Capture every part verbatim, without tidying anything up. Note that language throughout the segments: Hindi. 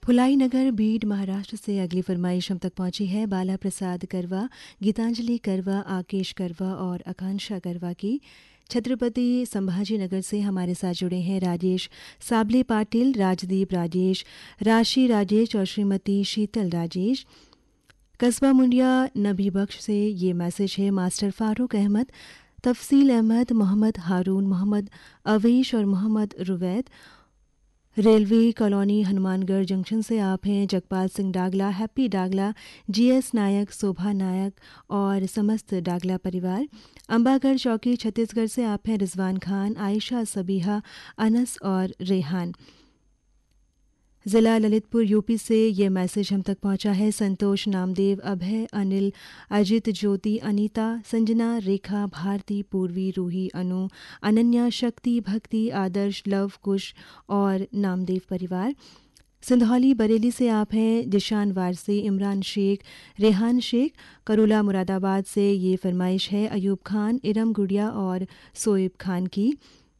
फुलाई नगर बीड महाराष्ट्र से अगली फरमाइश हम तक पहुंची है। बाला प्रसाद करवा, गीतांजलि करवा, आकेश करवा और आकांक्षा करवा की। छत्रपति संभाजी नगर से हमारे साथ जुड़े हैं राजेश साबले पाटिल, राजदीप राजेश, राशि राजेश और श्रीमती शीतल राजेश। कस्बा मुंडिया नबी बख्श से ये मैसेज है। मास्टर फारूक अहमद, तफसील अहमद, मोहम्मद हारून, मोहम्मद अवेश और Mohammad रुवैद। Railway colony Hanumangarh junction से आप हैं। जगपाल सिंह डागला, हैप्पी डागला, जीएस नायक, शोभा नायक और समस्त डागला परिवार। अंबागढ़ चौकी छत्तीसगढ़ से आप हैं। रिजवान खान, आयशा, सबीहा, अनस और रेहान। ज़िला ललितपुर यूपी से ये मैसेज हम तक पहुंचा है। संतोष, नामदेव, अभय, अनिल, अजित, ज्योति, अनीता, संजना, रेखा, भारती, पूर्वी, रूही, अनु, अनन्या, शक्ति, भक्ति, आदर्श, लव, कुश और नामदेव परिवार। सिंधौली बरेली से आप हैं। जिशान वारसी, इमरान शेख, रेहान शेख। करूला मुरादाबाद से ये फरमाइश है। अयूब खान, इरम गुड़िया और सोएब खान की।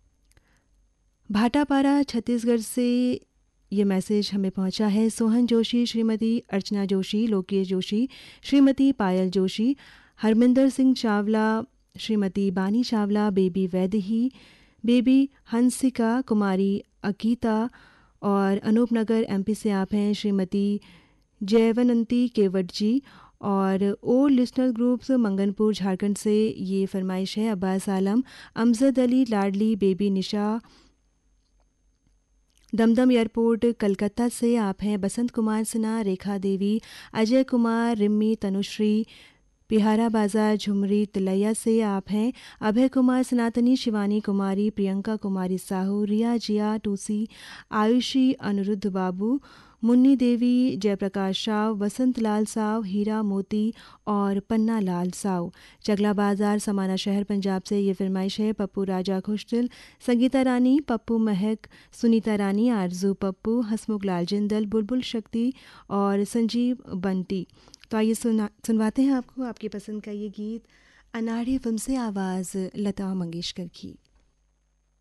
भाटापारा छत्तीसगढ़ से ये मैसेज हमें पहुंचा है। सोहन जोशी, श्रीमती अर्चना जोशी, लोकेश जोशी, श्रीमती पायल जोशी, हरमिंदर सिंह चावला, श्रीमती बानी चावला, बेबी वैदही, बेबी हंसिका, कुमारी अकीता और अनूपनगर एमपी से आप हैं। श्रीमती जयवनंती केवट जी और ओ लिस्नर ग्रुप्स मंगनपुर झारखंड से ये फरमाइश है। अब्बास आलम, अमजद अली, लाडली, बेबी निशा, दमदम एयरपोर्ट कलकत्ता से आप हैं। बसंत कुमार सिन्हा, रेखा देवी, अजय कुमार, रिम्मी, तनुश्री, बिहारा बाजार झुमरी तिलैया से आप हैं। अभय कुमार, सनातनी, शिवानी कुमारी, प्रियंका कुमारी साहू, रिया जिया, टूसी, आयुषी, अनुरुद्ध बाबू, मुन्नी देवी, जयप्रकाश साव, वसंत लाल साव, हीरा मोती और पन्ना लाल साव। चगला बाजार समाना शहर पंजाब से ये फरमाइश है। पप्पू राजा खुशदिल, संगीता रानी, पप्पू महक, सुनीता रानी, आरजू पप्पू, हसमुख लाल जिंदल, बुलबुल शक्ति और संजीव बंटी। तो आइए सुना सुनवाते हैं आपको आपकी पसंद का ये गीत अनाड़ी फिल्म से, आवाज़ लता मंगेशकर की।